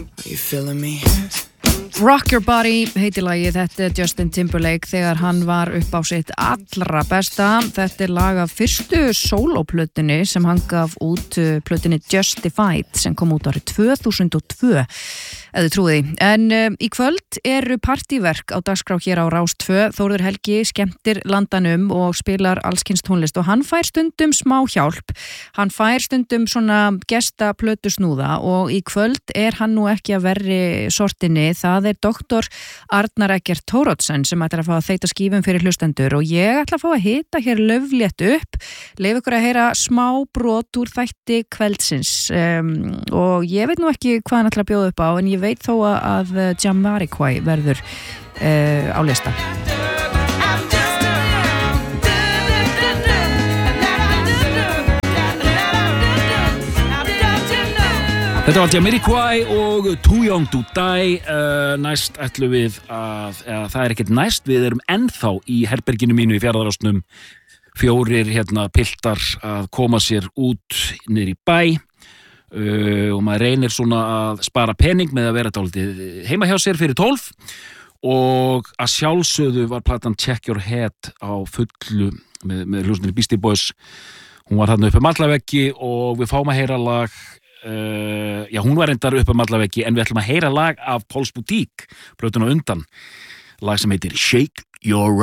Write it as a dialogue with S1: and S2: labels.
S1: Are you feeling me?
S2: Rock Your Body heitir lagið, þetta er Justin Timberlake þegar hann var upp á sitt allra besta. Þetta er lag af fyrstu sólóplötunni sem hann gaf út, plötunni Justified sem kom út árið 2002 eða trúið. En í kvöld eru partíverk á dagskrá hér á Rás 2. Þórður Helgi skemmtir landanum og spilar allskyns tónlist og hann fær stundum smá hjálp. Hann fær stundum svona gesta plötusnúða og í kvöld er hann nú ekki að verri sortinni. Það er doktor Arnar Eggert Thoroddsen sem ætlar að fá að þeyta skífum fyrir hlustendur og ég ætla að fá að hita hér lauflétt upp, leyfa ykkur að heyra smá brot úr þætti kvöldsins og ég veit nú ekki hvað hann ætlar að bjóða upp á en ég veit þó að Jamiroquai verður á lista.
S3: Þetta var Jamiroquai og Too Young to Die. Næst ætlum við að, það er ekkert næst, við erum ennþá í herberginu mínu í Fjarðarásnum, 4 piltar að koma sér út niður í bæ og maður reynir svona að spara pening með að vera dálítið heima hjá sér fyrir 12 og að sjálfsögðu var platan Check Your Head á fullu með hljómsveitinni Beastie Boys. Hún var þarna uppi allaveggi og við fáum að heyra lag. Hún var reyndar upp allaveggi en við ætlum að heyra lag af Paul's Boutique, plötuna undan, lag sem heitir Shake Your